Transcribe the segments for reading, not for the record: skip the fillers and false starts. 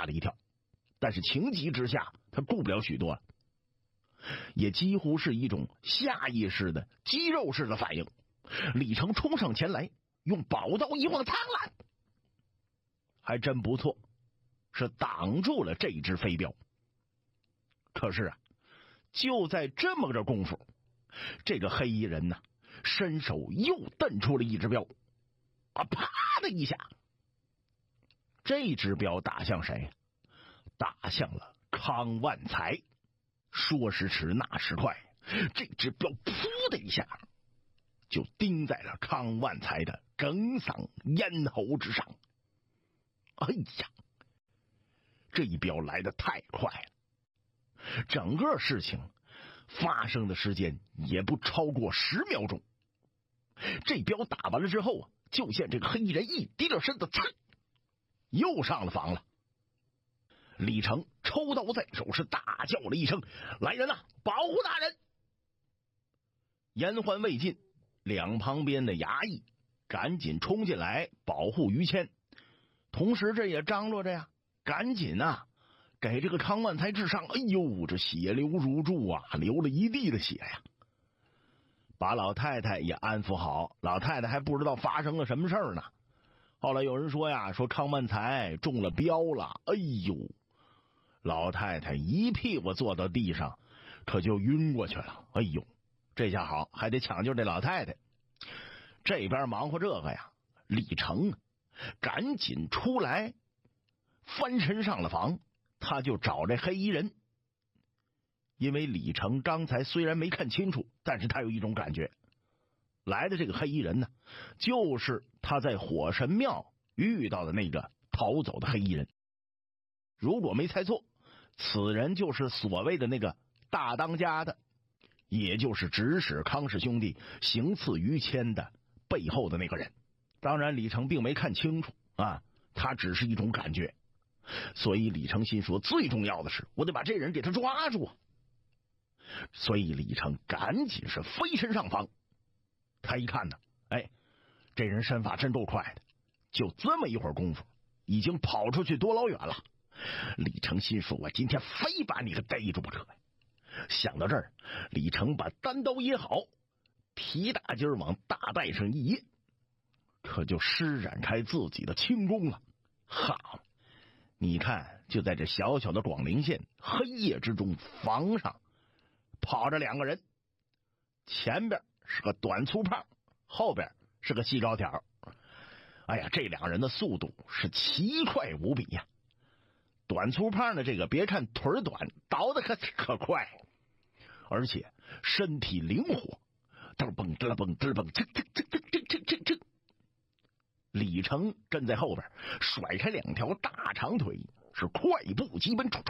了一跳，但是情急之下他顾不了许多了，也几乎是一种下意识的肌肉式的反应。李成冲上前来，用宝刀一晃苍兰，还真不错，是挡住了这只飞镖。可是啊，就在这么个功夫，这个黑衣人呢，伸手又蹬出了一只镖，啪的一下，这只镖打向谁？打向了康万才。说时迟，那时快，这只镖噗的一下就钉在了康万才的梗嗓咽喉之上。哎呀，这一镖来得太快了，整个事情发生的时间也不超过10秒钟。这镖打完了之后啊，就见这个黑衣人一低着身子，噌，又上了房了。李成抽刀在手，是大叫了一声：“来人呐，保护大人！”言还未尽，两旁边的衙役赶紧冲进来保护于谦，同时这也张罗着呀，赶紧啊给这个康万才治伤。哎呦，这血流如注啊，流了一地的血呀！把老太太也安抚好，老太太还不知道发生了什么事儿呢。后来有人说呀，说康万才中了镖了。哎呦，老太太一屁股坐到地上，可就晕过去了。哎呦，这下好，还得抢救这老太太。这边忙活这个呀，李成赶紧出来，翻身上了房，他就找这黑衣人。因为李成刚才虽然没看清楚，但是他有一种感觉，来的这个黑衣人呢，就是他在火神庙遇到的那个逃走的黑衣人。如果没猜错，此人就是所谓的那个大当家的，也就是指使康氏兄弟行刺于谦的背后的那个人。当然李成并没看清楚啊，他只是一种感觉。所以李成心说，最重要的是我得把这人给他抓住啊。所以李成赶紧是飞身上房。他一看呢，哎，这人身法真够快的，就这么一会儿功夫已经跑出去多老远了。李成心说，我今天非把你给逮住不可呀。想到这儿，李成把单刀掖好，皮大筋往大带上一掖，可就施展开自己的轻功了。好，你看，就在这小小的广陵县黑夜之中，房上跑着两个人，前边是个短粗胖，后边是个细高条。哎呀，这两人的速度是奇快无比呀！短粗胖的这个，别看腿短，倒的可快，而且身体灵活，嘚蹦嘚蹦嘚蹦，这。李成跟在后边，甩开两条大长腿，是快步疾奔，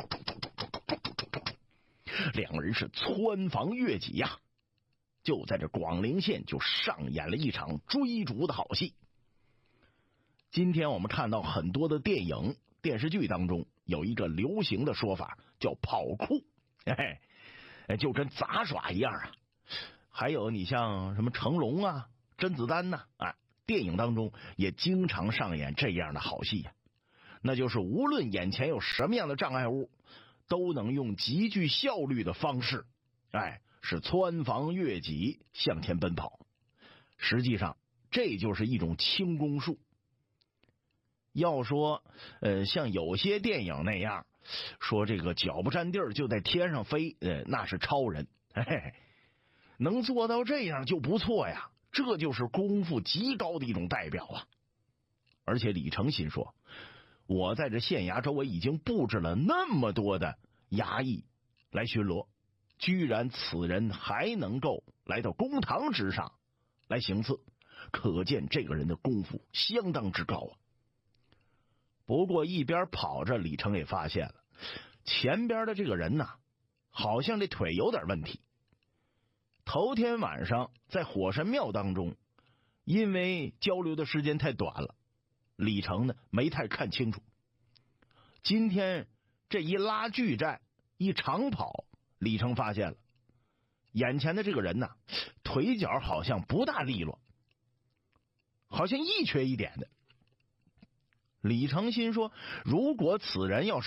两个人是蹿房越脊呀。就在这广陵县就上演了一场追逐的好戏。今天我们看到很多的电影电视剧当中有一个流行的说法叫跑酷，就跟杂耍一样啊。还有你像什么成龙啊、甄子丹呐，电影当中也经常上演这样的好戏呀。那就是无论眼前有什么样的障碍物，都能用极具效率的方式，是蹿房越脊向前奔跑。实际上这就是一种轻功术。要说像有些电影那样说这个脚不沾地儿就在天上飞，那是超人，能做到这样就不错呀，这就是功夫极高的一种代表啊。而且李成心说，我在这县衙周围已经布置了那么多的衙役来巡逻，居然此人还能够来到公堂之上来行刺，可见这个人的功夫相当之高啊。不过一边跑着，李成也发现了前边的这个人呐，好像这腿有点问题。头天晚上在火神庙当中，因为交流的时间太短了，李成呢没太看清楚。今天这一拉锯战一长跑，李成发现了眼前的这个人呐，腿脚好像不大利落，好像一瘸一点的。李成心说，如果此人要是